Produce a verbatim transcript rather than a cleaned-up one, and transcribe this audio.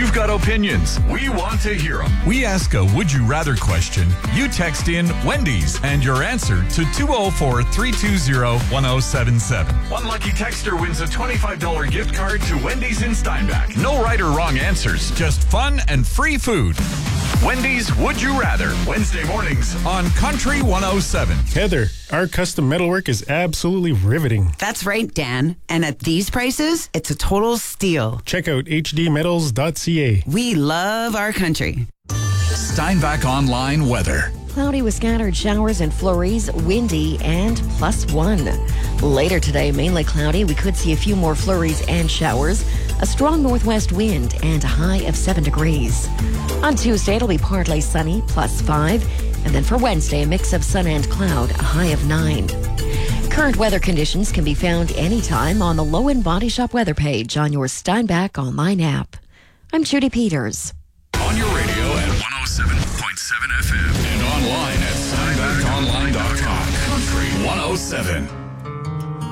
You've got opinions. We want to hear them. We ask a would you rather question. You text in Wendy's and your answer to two oh four, three two zero, one oh seven seven. One lucky texter wins a twenty-five dollars gift card to Wendy's in Steinbach. No right or wrong answers, just fun and free food. Wendy's Would You Rather, Wednesday mornings on Country one oh seven. Heather, our custom metalwork is absolutely riveting. That's right, Dan. And at these prices, it's a total steal. Check out h d metals dot c a. We love our country. Steinbach Online weather. Cloudy with scattered showers and flurries, windy, and plus one. Later today, mainly cloudy. We could see a few more flurries and showers. A strong northwest wind and a high of seven degrees. On Tuesday, it'll be partly sunny, plus five. And then for Wednesday, a mix of sun and cloud, a high of nine. Current weather conditions can be found anytime on the Low End Body Shop weather page on your Steinbach online app. I'm Judy Peters. On your radio at one oh seven point seven F M and online at steinbach online dot com. Country one oh seven.